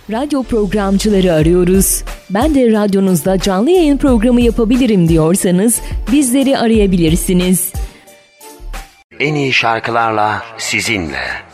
Radyo programcıları arıyoruz. Ben de radyonuzda canlı yayın programı yapabilirim diyorsanız bizleri arayabilirsiniz. En iyi şarkılarla sizinle.